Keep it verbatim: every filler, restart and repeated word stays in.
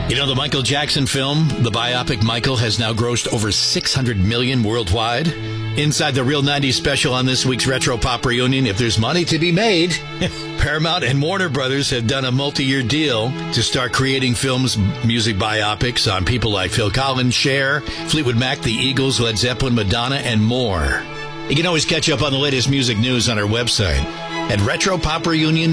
You know, the Michael Jackson film, the biopic Michael, has now grossed over six hundred million dollars worldwide. Inside the Real nineties special on this week's Retro Pop Reunion, if there's money to be made, Paramount and Warner Brothers have done a multi-year deal to start creating films, music biopics on people like Phil Collins, Cher, Fleetwood Mac, The Eagles, Led Zeppelin, Madonna, and more. You can always catch up on the latest music news on our website at retro pop reunion